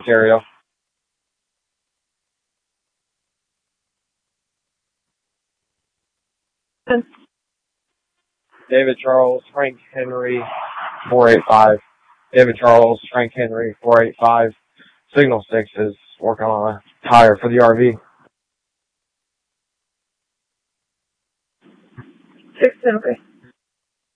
Stereo. David Charles, Frank Henry, 485. David Charles, Frank Henry, 485. Signal 6 is working on a tire for the RV. 610, okay.